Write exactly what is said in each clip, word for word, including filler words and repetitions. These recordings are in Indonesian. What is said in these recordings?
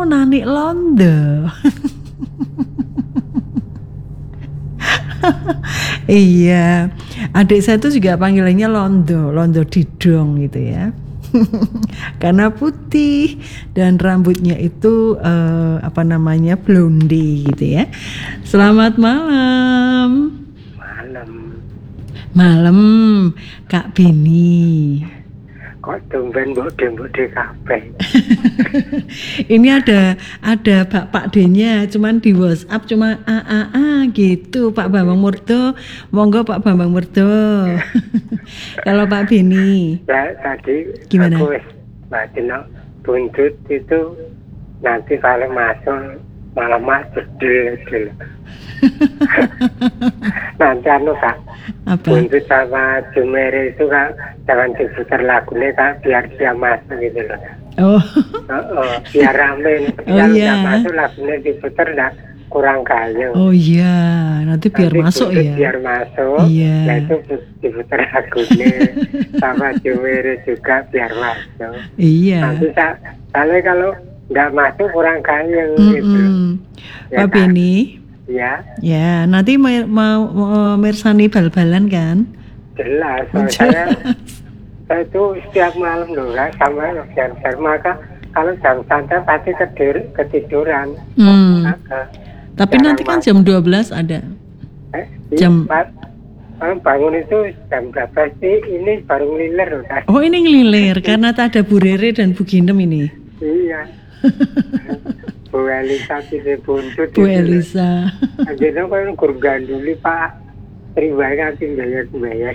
Nani Londo. Iya, adik saya tuh juga panggilannya Londo, Londo Didong gitu ya. Karena putih dan rambutnya itu uh, apa namanya blondie gitu ya. Selamat malam. Malam. Malam, Kak Beni. Kok tumben mbok-mbok kabeh. Ini ada ada Bapak D-nya, cuman di WhatsApp cuma a a a gitu, Pak Bambang Murdo. Monggo Pak Bambang Murdo. Kalau Pak Beni. Ya tadi gimana? Aku baca no, buntut itu nanti kalau masuk malah masuk dulu. Nanti anu Kak. Apa? Buntut sama Jumere itu Kak, jangan diputar lagunya Kak, biar dia masuk gitu loh. Oh. Oh, oh biar rame. Oh iya. Masuk lagunya diputar enggak kurang kayu. Oh iya, nanti biar nanti masuk ya. Biar masuk. Iya. Nah itu diputar lagunya sama Jumere juga biar masuk. Iya. Nanti saya kalau nggak masuk kurang kayu mm-hmm. gitu. Ya, Pak Beni. Ya. Ya, nanti mau mau, mau mersani bal-balan kan? Jelas. Oh, saya saya itu setiap malam loh Kak, sama share-share maka kalau jam santai pasti ketir, ketiduran. Hmm. Maka, tapi nanti kan jam dua belas ada. Eh, jam bangun itu jam berapa sih? Ini baru ngelilir loh Kak. Oh ini ngelilir karena tak ada Bu Rere dan Bu Ginem ini. Iya. Bu Elisa tidak buntut. Bu Elisa. Jadi kan kur ganduli Pak. Terima kasih banyak-banyak.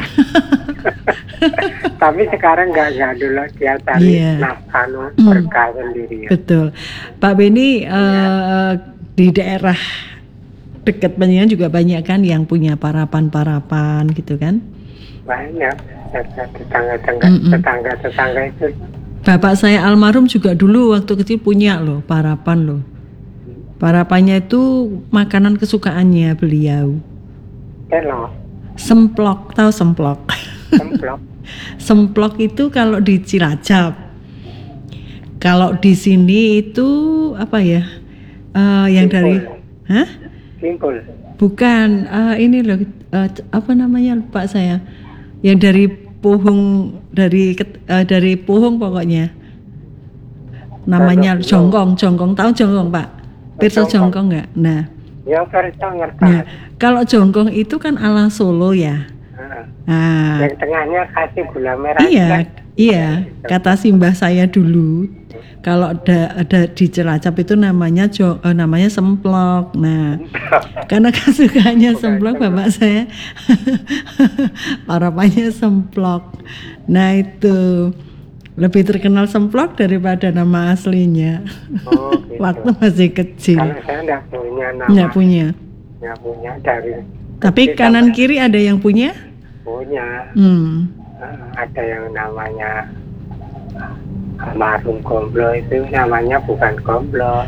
Tapi sekarang nggak gandul dia cari yeah. nafkah mm. berkah sendiri. Betul. Pak Beni yeah. uh, di daerah dekat Penyengan juga banyak kan yang punya parapan-parapan gitu kan? Banyak. Tetangga-tetangga tetangga-tetangga itu. Bapak saya almarhum juga dulu waktu kecil punya loh parapan loh. Parapannya itu makanan kesukaannya beliau. Hello. Semplok, tahu semplok? Semplok. Semplok itu kalau di Cilacap. Kalau di sini itu apa ya? Uh, yang Simpul. Dari, hah? Simpul. Bukan, uh, ini loh, uh, apa namanya lupa saya. Yang dari pohong dari uh, dari pohong pokoknya namanya jongkong jongkong tahu jongkong Pak pirsa jongkong nggak? Nah ya pirsa ngerti. Nah kalau jongkong itu kan ala Solo ya. Nah yang tengahnya kasih gula merah. Iya kan? Iya kata simbah saya dulu kalau ada ada di Cilacap itu namanya jo, eh, namanya semplok. Nah, karena kesukaannya semplok bapak saya parapannya semplok. Nah, itu lebih terkenal semplok daripada nama aslinya. Oh, gitu. Waktu masih kecil. Kalau saya enggak punya nama. Enggak punya. Enggak punya dari. Tapi kanan sampai kiri ada yang punya? Punya. Hmm. Ada yang namanya almarhum Gomblo itu namanya bukan Gomblo.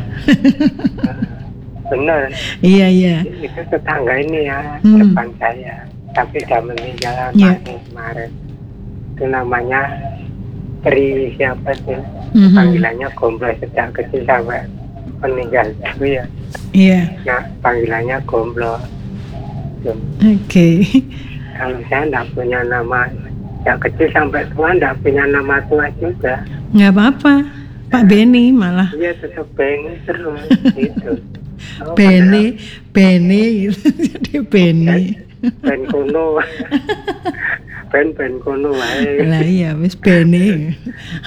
Bener. Iya iya. Itu tetangga ini ya hmm. depan saya. Tapi sudah meninggal yeah. kemarin. Itu namanya Tri siapa sih? Mm-hmm. Panggilannya Gomblo sejak kecil sampai meninggal itu ya. Iya. Yeah. Nah panggilannya Gomblo. Oke. Okay. Kalau saya tidak punya nama. Yang kecil sampai tua enggak punya nama tua juga. Nggak apa-apa, Pak Beni malah. Iya tetap Beni terus gitu. Oh, Beni, padahal... Beni gitu, jadi Beni. Ben kuno, ben ben kuno wae. Lah iya, wis Beni.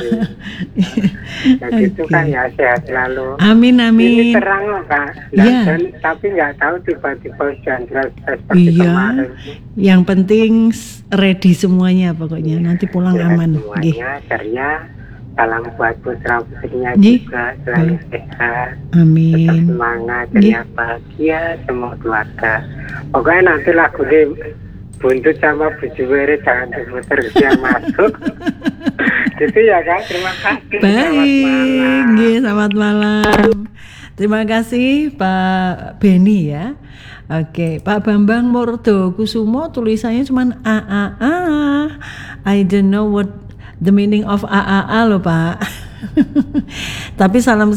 Nah gitu okay. Kan ya sehat selalu. Amin amin. Ini terang loh Kak. Iya. Dan, tapi nggak tahu tiba-tiba hujan deras seperti iya. Kemarin. Yang penting ready semuanya pokoknya. Nanti pulang sehat aman. Semuanya ceria. Salam buat putra putrinya juga selalu sehat. Amin. Tetap semangat, ceria, bahagia semua keluarga. Pokoknya nanti lagu ini buntut sama Bu Juwere jangan diputar dia masuk. Gitu ya Kak. Terima kasih. Baik. Selamat malam. Gih, selamat malam. Terima kasih Pak Beni ya. Oke, Pak Bambang Murdo Kusumo tulisannya cuma a a a. I don't know what the meaning of a a a loh Pak. Tapi salam